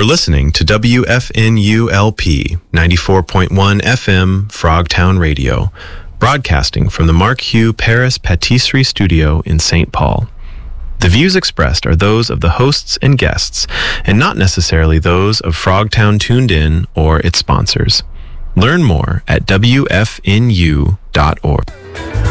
You're listening to WFNULP 94.1 FM Frogtown Radio, broadcasting from the Mark Hugh Paris Patisserie Studio in St. Paul. The views expressed are those of the hosts and guests, and not necessarily those of Frogtown Tuned In or its sponsors. Learn more at WFNU.org.